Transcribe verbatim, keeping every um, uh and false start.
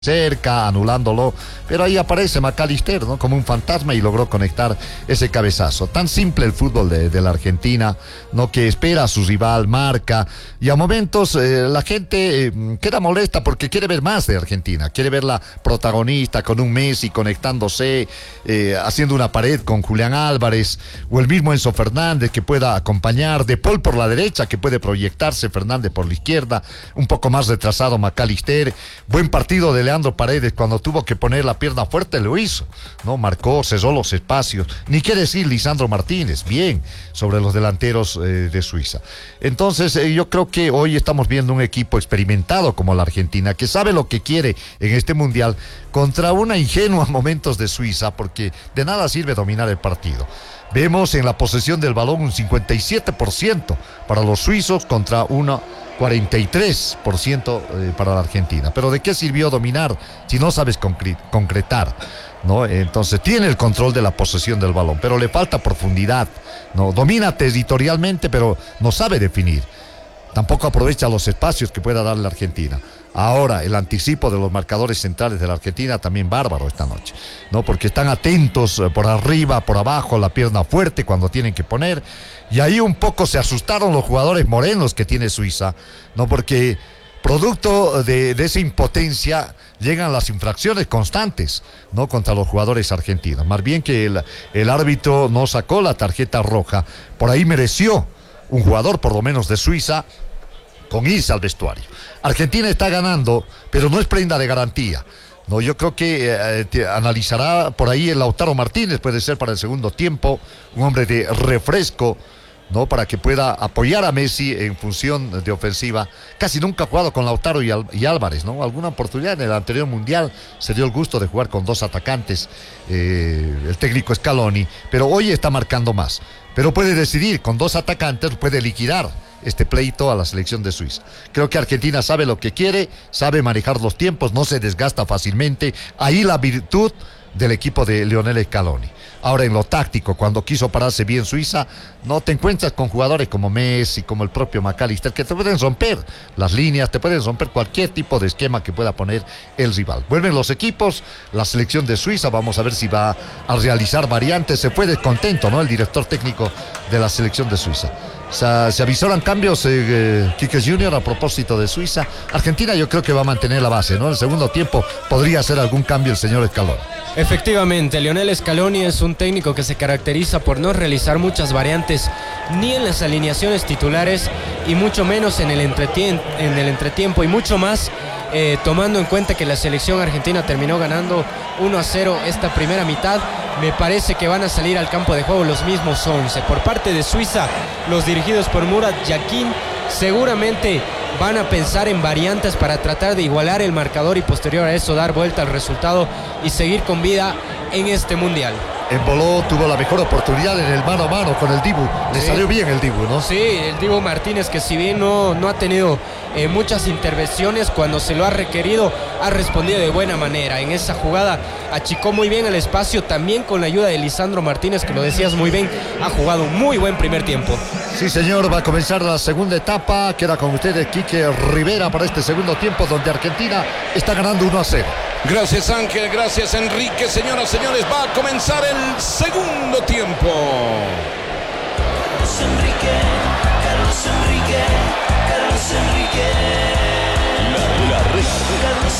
cerca, anulándolo, pero ahí aparece McAllister, ¿no? Como un fantasma y logró conectar ese cabezazo. Tan simple el fútbol de, de la Argentina, ¿no? Que espera a su rival, marca, y a momentos eh, la gente eh, queda molesta porque quiere ver más de Argentina, quiere verla protagonista con un Messi conectándose, eh, haciendo una pared con Julián Álvarez, o el mismo Enzo Fernández que pueda acompañar, De Paul por la derecha que puede proyectarse, Fernández por la izquierda, un poco más retrasado McAllister. Buen partido de Leandro Paredes, cuando tuvo que poner la pierna fuerte lo hizo, ¿no? Marcó, cesó los espacios. Ni qué decir Lisandro Martínez, bien, sobre los delanteros eh, de Suiza. Entonces eh, yo creo que hoy estamos viendo un equipo experimentado como la Argentina, que sabe lo que quiere en este mundial, contra una ingenua momentos de Suiza, porque de nada sirve dominar el partido. Vemos en la posesión del balón un cincuenta y siete por ciento para los suizos contra una cuarenta y tres por ciento eh, para la Argentina. Pero ¿de qué sirvió dominar si no sabes concre- concretar? ¿No? Entonces tiene el control de la posesión del balón, pero le falta profundidad, ¿no? Domina territorialmente, pero no sabe definir. Tampoco aprovecha los espacios que pueda darle la Argentina. Ahora, el anticipo de los marcadores centrales de la Argentina también bárbaro esta noche, ¿no? Porque están atentos por arriba, por abajo, la pierna fuerte cuando tienen que poner. Y ahí un poco se asustaron los jugadores morenos que tiene Suiza, ¿no? Porque producto de, de esa impotencia llegan las infracciones constantes, ¿no? Contra los jugadores argentinos. Más bien que el, el árbitro no sacó la tarjeta roja, por ahí mereció un jugador por lo menos de Suiza con irse al vestuario. Argentina está ganando, pero no es prenda de garantía. No, yo creo que eh, te analizará por ahí el Lautaro Martínez, puede ser para el segundo tiempo, un hombre de refresco, ¿no? Para que pueda apoyar a Messi en función de ofensiva. Casi nunca ha jugado con Lautaro y, Al- y Álvarez, ¿no? Alguna oportunidad en el anterior mundial se dio el gusto de jugar con dos atacantes, eh, el técnico Scaloni, pero hoy está marcando más. Pero puede decidir, con dos atacantes puede liquidar este pleito a la selección de Suiza. Creo que Argentina sabe lo que quiere, sabe manejar los tiempos, no se desgasta fácilmente. Ahí la virtud del equipo de Lionel Scaloni. Ahora, en lo táctico, cuando quiso pararse bien Suiza, no te encuentras con jugadores como Messi, como el propio McAllister, que te pueden romper las líneas, te pueden romper cualquier tipo de esquema que pueda poner el rival. Vuelven los equipos, la selección de Suiza, vamos a ver si va a realizar variantes. Se fue descontento, ¿no? El director técnico de la selección de Suiza. O sea, se avisoran cambios, eh, eh, Quique Junior, a propósito de Suiza. Argentina yo creo que va a mantener la base, ¿no? En el segundo tiempo podría hacer algún cambio el señor Scaloni. Efectivamente, Lionel Scaloni es un técnico que se caracteriza por no realizar muchas variantes ni en las alineaciones titulares y mucho menos en el, entretien- en el entretiempo y mucho más eh, tomando en cuenta que la selección argentina terminó ganando uno a cero esta primera mitad. Me parece que van a salir al campo de juego los mismos once. Por parte de Suiza, los dirigidos por Murat Yakin seguramente van a pensar en variantes para tratar de igualar el marcador y posterior a eso dar vuelta al resultado y seguir con vida en este mundial. Emboló, tuvo la mejor oportunidad en el mano a mano con el Dibu. Le sí. salió bien el Dibu, ¿no? Sí, el Dibu Martínez, que si bien no, no ha tenido eh, muchas intervenciones, cuando se lo ha requerido, ha respondido de buena manera. En esa jugada achicó muy bien el espacio, también con la ayuda de Lisandro Martínez, que lo decías muy bien, ha jugado un muy buen primer tiempo. Sí, señor, va a comenzar la segunda etapa. Queda con ustedes Quique Rivera para este segundo tiempo, donde Argentina está ganando uno a cero. Gracias, Ángel, gracias, Enrique. Señoras, señores, va a comenzar el segundo tiempo. Carlos Enrique, Carlos Enrique, Carlos Enrique.